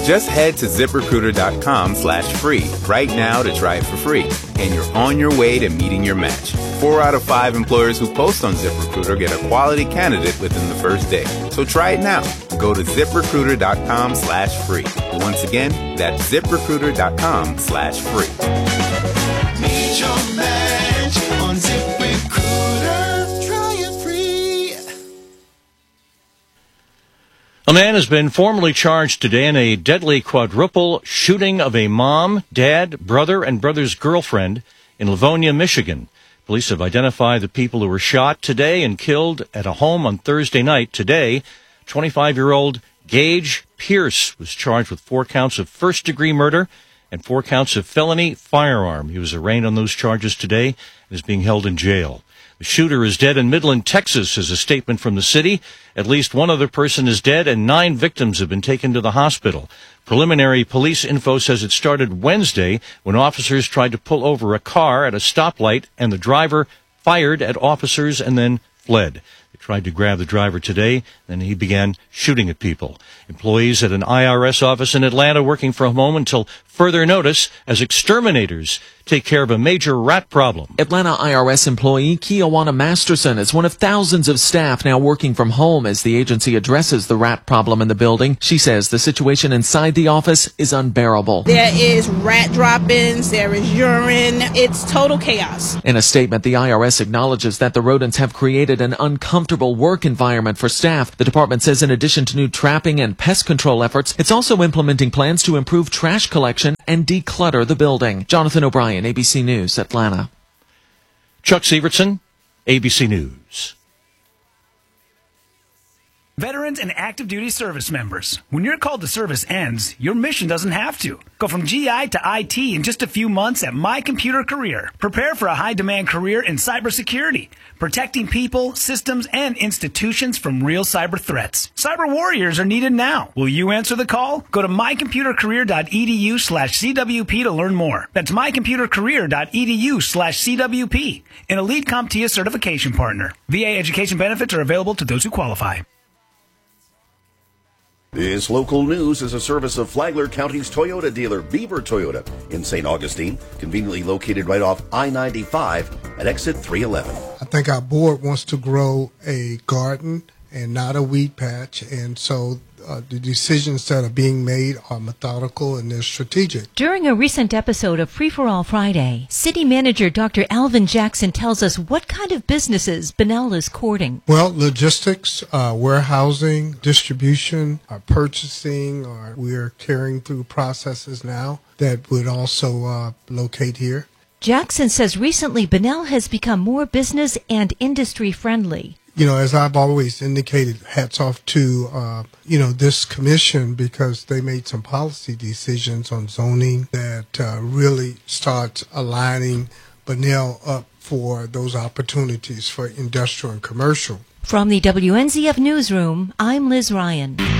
Just head to ZipRecruiter.com/free right now to try it for free, and you're on your way to meeting your match. 4 out of 5 employers who post on ZipRecruiter get a quality candidate within the first day. So try it now. Go to ZipRecruiter.com/free. Once again, that's ZipRecruiter.com/free. Meet your match on ZipRecruiter. Try it free. A man has been formally charged today in a deadly quadruple shooting of a mom, dad, brother, and brother's girlfriend in Livonia, Michigan. Police have identified the people who were shot today and killed at a home on Thursday night. Today, 25-year-old Gage Pierce was charged with 4 counts of first-degree murder and 4 counts of felony firearm. He was arraigned on those charges today and is being held in jail. The shooter is dead in Midland, Texas, says a statement from the city. At least one other person is dead and 9 victims have been taken to the hospital. Preliminary police info says it started Wednesday when officers tried to pull over a car at a stoplight and the driver fired at officers and then fled. They tried to grab the driver today, then he began shooting at people. Employees at an IRS office in Atlanta working from home until further notice as exterminators take care of a major rat problem. Atlanta IRS employee Kiawana Masterson is one of thousands of staff now working from home as the agency addresses the rat problem in the building. She says the situation inside the office is unbearable. There is rat droppings, there is urine. It's total chaos. In a statement, the IRS acknowledges that the rodents have created an uncomfortable work environment for staff. The department says in addition to new trapping and pest control efforts, it's also implementing plans to improve trash collection and declutter the building. Jonathan O'Brien, ABC News, Atlanta. Chuck Severson, ABC News. Veterans and active duty service members, when your call to service ends, your mission doesn't have to. Go from GI to IT in just a few months at My Computer Career. Prepare for a high-demand career in cybersecurity, protecting people, systems, and institutions from real cyber threats. Cyber warriors are needed now. Will you answer the call? Go to mycomputercareer.edu/CWP to learn more. That's mycomputercareer.edu/CWP, an Elite CompTIA certification partner. VA education benefits are available to those who qualify. This local news is a service of Flagler County's Toyota dealer, Beaver Toyota, in St. Augustine, conveniently located right off I-95 at exit 311. I think our board wants to grow a garden and not a weed patch, and so the decisions that are being made are methodical and they're strategic. During a recent episode of Free for All Friday, City Manager Dr. Alvin Jackson tells us what kind of businesses Bunnell is courting. Well, logistics, warehousing, distribution, purchasing, we're carrying through processes now that would also locate here. Jackson says recently Bunnell has become more business and industry friendly. You know, as I've always indicated, hats off to, this commission because they made some policy decisions on zoning that really starts aligning Bunnell up for those opportunities for industrial and commercial. From the WNZF Newsroom, I'm Liz Ryan.